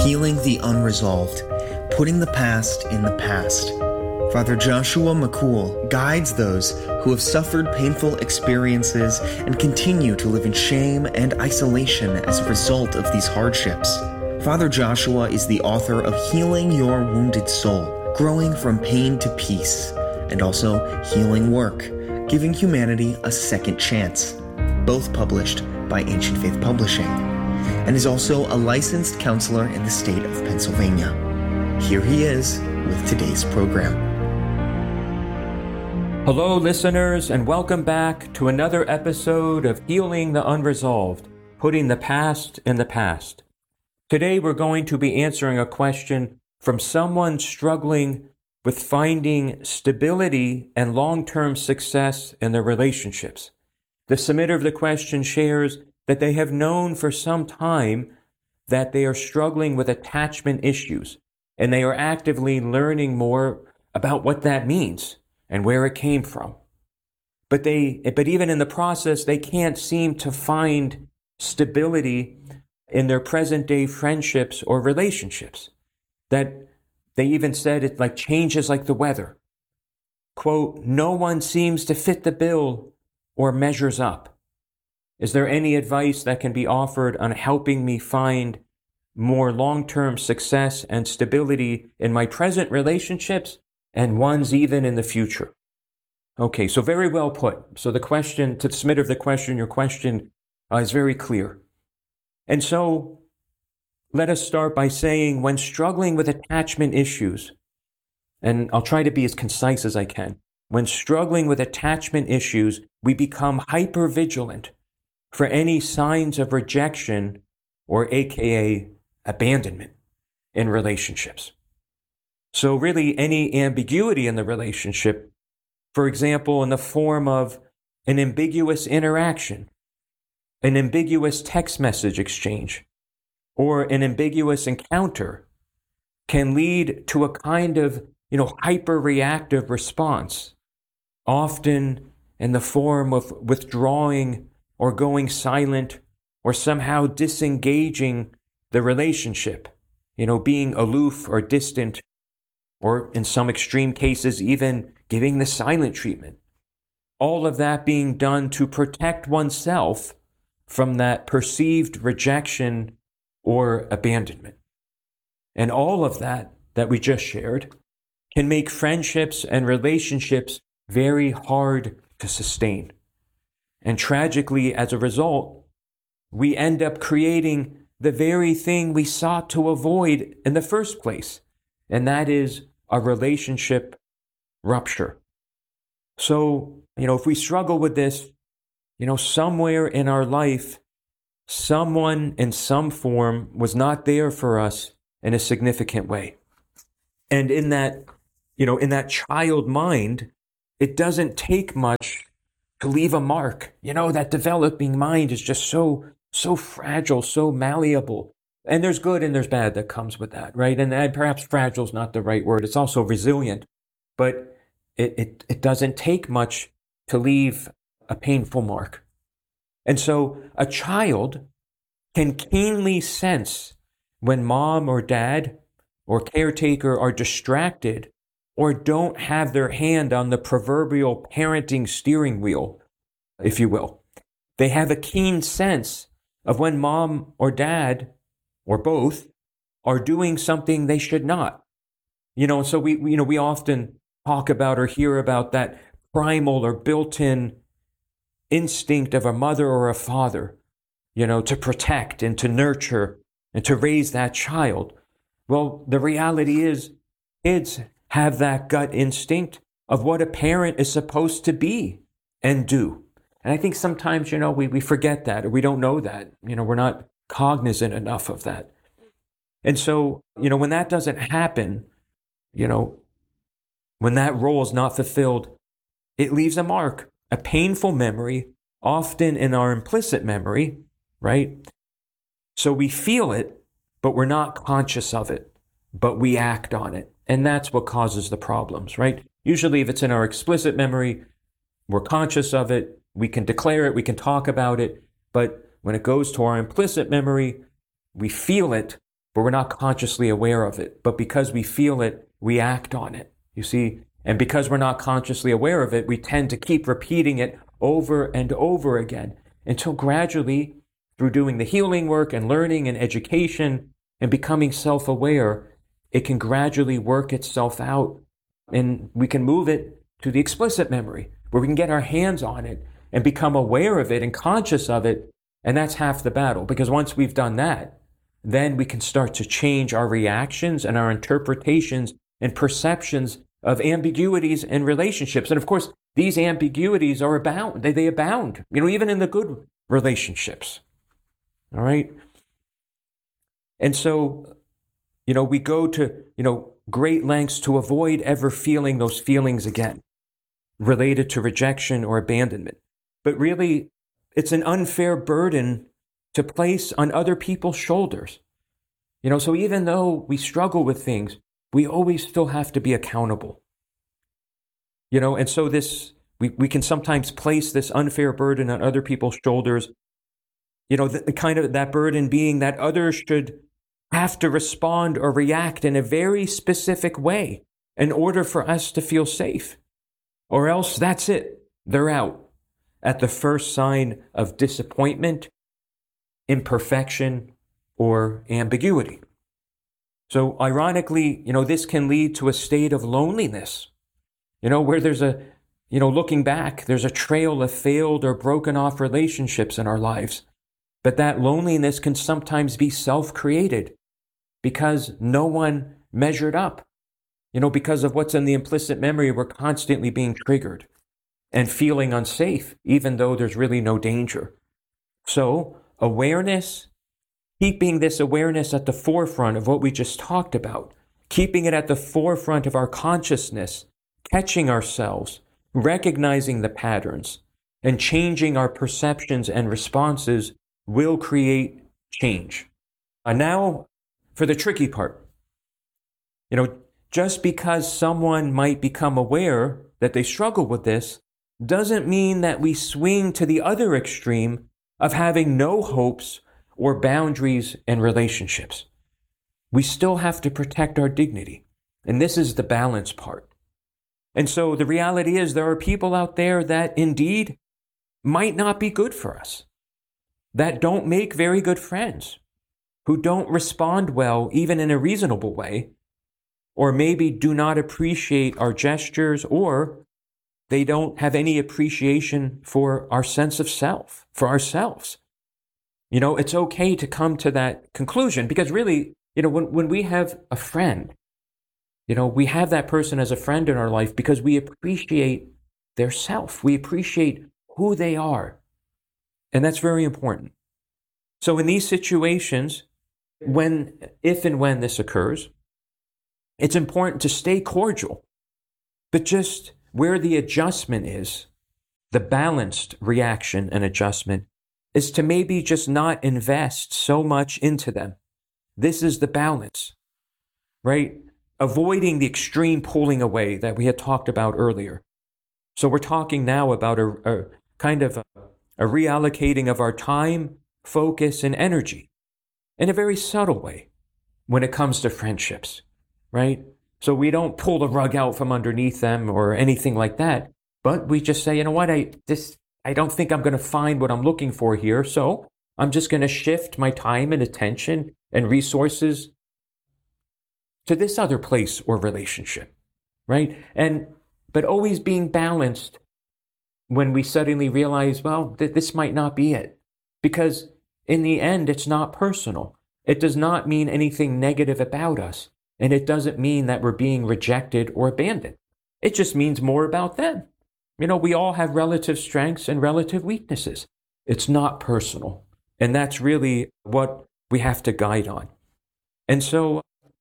Healing the Unresolved, Putting the Past in the Past. Father Joshua McCool guides those who have suffered painful experiences and continue to live in shame and isolation as a result of these hardships. Father Joshua is the author of Healing Your Wounded Soul, Growing from Pain to Peace, and also Healing Work, Giving Humanity a Second Chance, both published by Ancient Faith Publishing, and is also a licensed counselor in the state of Pennsylvania. Here he is with today's program. Hello, listeners, and welcome back to another episode of Healing the Unresolved, Putting the Past in the Past. Today, we're going to be answering a question from someone struggling with finding stability and long-term success in their relationships. The submitter of the question shares that they have known for some time that they are struggling with attachment issues, and they are actively learning more about what that means and where it came from. But even in the process, they can't seem to find stability in their present-day friendships or relationships. That they even said it like changes like the weather. Quote, no one seems to fit the bill or measures up. Is there any advice that can be offered on helping me find more long-term success and stability in my present relationships and ones even in the future? Okay, so very well put. So the question, to the submitter of the question, your question is very clear. And so let us start by saying when struggling with attachment issues, and I'll try to be as concise as I can, when struggling with attachment issues, we become hypervigilant for any signs of rejection or AKA abandonment in relationships. So really any ambiguity in the relationship, for example, in the form of an ambiguous interaction, an ambiguous text message exchange, or an ambiguous encounter, can lead to a kind of, hyper-reactive response, often in the form of withdrawing or going silent or somehow disengaging the relationship, being aloof or distant, or in some extreme cases, even giving the silent treatment. All of that being done to protect oneself from that perceived rejection or abandonment. And all of that we just shared can make friendships and relationships very hard to sustain. And tragically, as a result, we end up creating the very thing we sought to avoid in the first place, and that is a relationship rupture. So, if we struggle with this, somewhere in our life, someone in some form was not there for us in a significant way. And in that child mind, it doesn't take much to leave a mark. That developing mind is just so fragile, so malleable. And there's good and there's bad that comes with that, right? And perhaps fragile is not the right word. It's also resilient. But it doesn't take much to leave a painful mark. And so a child can keenly sense when mom or dad or caretaker are distracted or don't have their hand on the proverbial parenting steering wheel, if you will. They have a keen sense of when mom or dad, or both, are doing something they should not. So we often talk about or hear about that primal or built-in instinct of a mother or a father, to protect and to nurture and to raise that child. Well, the reality is kids have that gut instinct of what a parent is supposed to be and do. And I think sometimes, we forget that, or we don't know that. We're not cognizant enough of that. And so, when that doesn't happen, when that role is not fulfilled, it leaves a mark, a painful memory, often in our implicit memory, right? So we feel it, but we're not conscious of it, but we act on it. And that's what causes the problems, right? Usually if it's in our explicit memory, we're conscious of it, we can declare it, we can talk about it, but when it goes to our implicit memory, we feel it, but we're not consciously aware of it. But because we feel it, we act on it, you see? And because we're not consciously aware of it, we tend to keep repeating it over and over again until gradually, through doing the healing work and learning and education and becoming self-aware, it can gradually work itself out. And we can move it to the explicit memory, where we can get our hands on it and become aware of it and conscious of it. And that's half the battle, because once we've done that, then we can start to change our reactions and our interpretations and perceptions of ambiguities in relationships. And of course, these ambiguities are abound. They abound, even in the good relationships. All right. And so, we go to, great lengths to avoid ever feeling those feelings again related to rejection or abandonment. But really, it's an unfair burden to place on other people's shoulders. So even though we struggle with things, we always still have to be accountable. And so we can sometimes place this unfair burden on other people's shoulders. The kind of that burden being that others should have to respond or react in a very specific way in order for us to feel safe. Or else that's it. They're out at the first sign of disappointment, imperfection, or ambiguity. So ironically, this can lead to a state of loneliness, where there's looking back, there's a trail of failed or broken off relationships in our lives. But that loneliness can sometimes be self-created because no one measured up. Because of what's in the implicit memory, we're constantly being triggered and feeling unsafe, even though there's really no danger. So awareness, keeping this awareness at the forefront of what we just talked about, keeping it at the forefront of our consciousness, catching ourselves, recognizing the patterns, and changing our perceptions and responses will create change. And now for the tricky part. Just because someone might become aware that they struggle with this doesn't mean that we swing to the other extreme of having no hopes or boundaries in relationships. We still have to protect our dignity. And this is the balance part. And so the reality is there are people out there that indeed might not be good for us, that don't make very good friends, who don't respond well even in a reasonable way, or maybe do not appreciate our gestures, or they don't have any appreciation for our sense of self, for ourselves. It's okay to come to that conclusion because really, when we have a friend, we have that person as a friend in our life because we appreciate their self. We appreciate who they are. And that's very important. So in these situations, if and when this occurs, it's important to stay cordial, but just where the adjustment is, the balanced reaction and adjustment is to maybe just not invest so much into them. This is the balance, right? Avoiding the extreme pulling away that we had talked about earlier. So we're talking now about a kind of a reallocating of our time, focus, and energy in a very subtle way when it comes to friendships, right? So we don't pull the rug out from underneath them or anything like that, but we just say, what, I don't think I'm going to find what I'm looking for here, so I'm just going to shift my time and attention and resources to this other place or relationship, right? But always being balanced when we suddenly realize, this might not be it. Because in the end, it's not personal. It does not mean anything negative about us. And it doesn't mean that we're being rejected or abandoned. It just means more about them. We all have relative strengths and relative weaknesses. It's not personal. And that's really what we have to guide on. And so,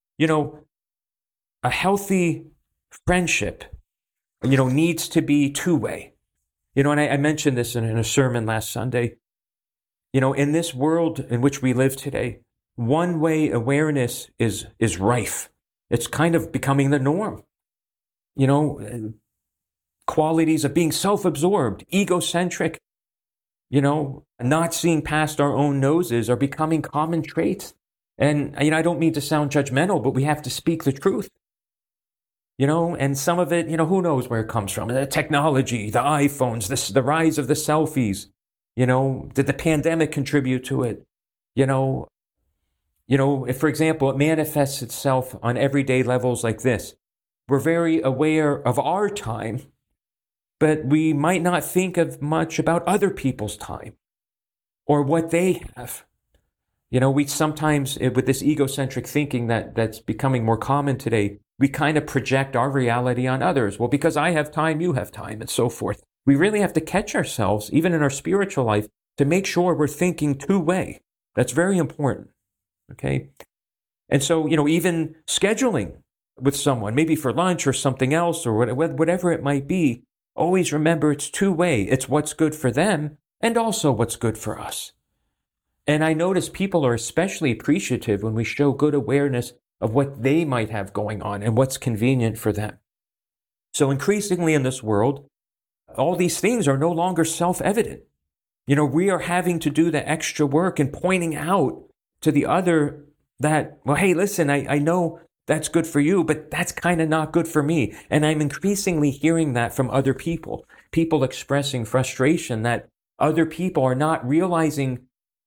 a healthy friendship, needs to be two-way. And I mentioned this in a sermon last Sunday. In this world in which we live today, one-way awareness is rife. It's kind of becoming the norm. Qualities of being self-absorbed, egocentric, not seeing past our own noses are becoming common traits And, I don't mean to sound judgmental, but we have to speak the truth. And some of it, who knows where it comes from? The technology, the iPhones, the rise of the selfies. Did the pandemic contribute to it? If, for example, it manifests itself on everyday levels like this. We're very aware of our time, but we might not think of much about other people's time or what they have. We sometimes, with this egocentric thinking that's becoming more common today, we kind of project our reality on others. Well, because I have time, you have time, and so forth. We really have to catch ourselves, even in our spiritual life, to make sure we're thinking two-way. That's very important, okay? And so, even scheduling with someone, maybe for lunch or something else or whatever it might be, always remember it's two-way. It's what's good for them and also what's good for us. And I notice people are especially appreciative when we show good awareness of what they might have going on and what's convenient for them. So increasingly in this world, all these things are no longer self-evident. We are having to do the extra work and pointing out to the other that, well, hey, listen, I know that's good for you, but that's kind of not good for me. And I'm increasingly hearing that from other people expressing frustration that other people are not realizing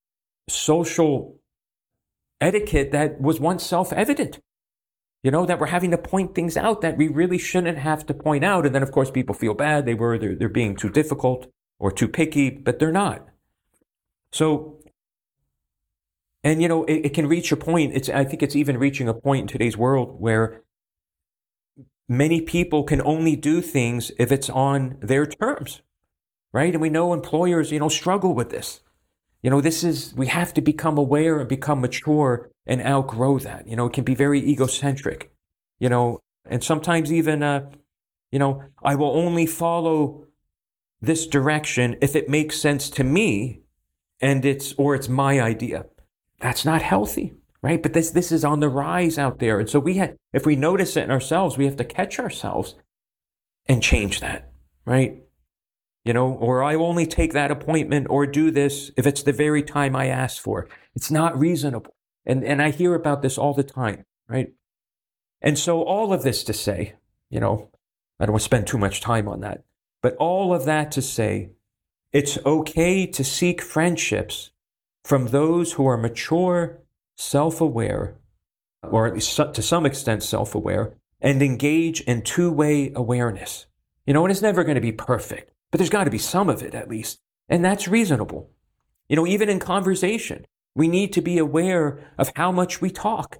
social etiquette that was once self-evident, that we're having to point things out that we really shouldn't have to point out. And then, of course, people feel bad. They're being too difficult or too picky, but they're not. So, and, it can reach a point. I think it's even reaching a point in today's world where many people can only do things if it's on their terms, right? And we know employers, struggle with this. We have to become aware and become mature and outgrow that. It can be very egocentric, and sometimes even, I will only follow this direction if it makes sense to me and it's my idea. That's not healthy, right? But this is on the rise out there. And so if we notice it in ourselves, we have to catch ourselves and change that, right? Or I will only take that appointment or do this if it's the very time I asked for. It's not reasonable. And I hear about this all the time, right? And so all of this to say, I don't want to spend too much time on that, but all of that to say, it's okay to seek friendships from those who are mature, self-aware, or at least to some extent self-aware, and engage in two-way awareness. And it's never going to be perfect. But there's got to be some of it, at least. And that's reasonable. Even in conversation, we need to be aware of how much we talk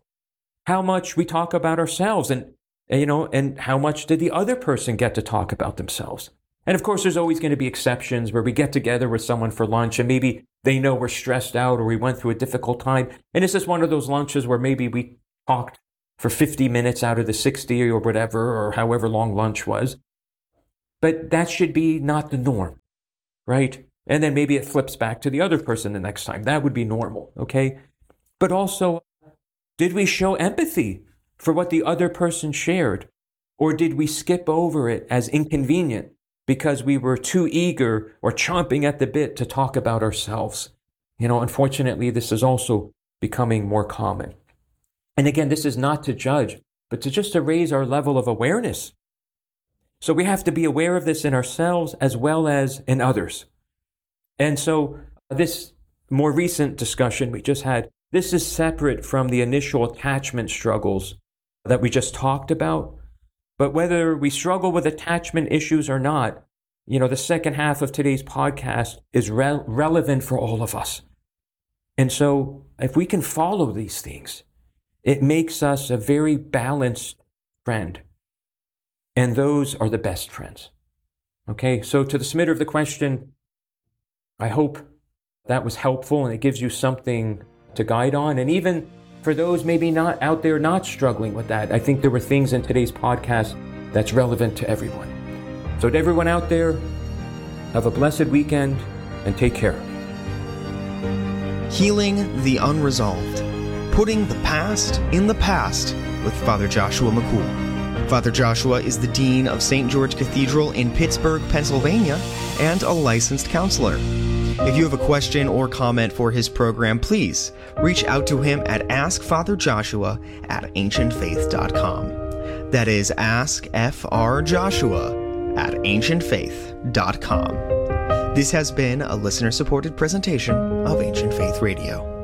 about ourselves, and how much did the other person get to talk about themselves. And of course, there's always going to be exceptions where we get together with someone for lunch and maybe they know we're stressed out or we went through a difficult time. And it's just one of those lunches where maybe we talked for 50 minutes out of the 60 or whatever, or however long lunch was. But that should be not the norm, right? And then maybe it flips back to the other person the next time. That would be normal, okay? But also, did we show empathy for what the other person shared? Or did we skip over it as inconvenient because we were too eager or chomping at the bit to talk about ourselves? Unfortunately, this is also becoming more common. And again, this is not to judge, but to raise our level of awareness. So we have to be aware of this in ourselves as well as in others. And so this more recent discussion we just had, this is separate from the initial attachment struggles that we just talked about. But whether we struggle with attachment issues or not, the second half of today's podcast is relevant for all of us. And so if we can follow these things, it makes us a very balanced friend. And those are the best friends. Okay, so to the submitter of the question, I hope that was helpful and it gives you something to guide on. And even for those maybe not out there not struggling with that, I think there were things in today's podcast that's relevant to everyone. So to everyone out there, have a blessed weekend and take care. Healing the Unresolved. Putting the Past in the Past with Father Joshua McCool. Father Joshua is the Dean of St. George Cathedral in Pittsburgh, Pennsylvania, and a licensed counselor. If you have a question or comment for his program, please reach out to him at askfatherjoshua@ancientfaith.com. That is askfrjoshua@ancientfaith.com. This has been a listener-supported presentation of Ancient Faith Radio.